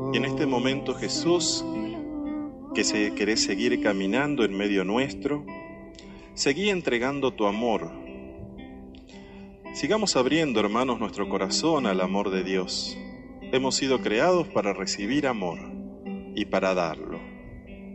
Y en este momento, Jesús, que querés seguir caminando en medio nuestro, seguí entregando tu amor. Sigamos abriendo, hermanos, nuestro corazón al amor de Dios. Hemos sido creados para recibir amor y para darlo.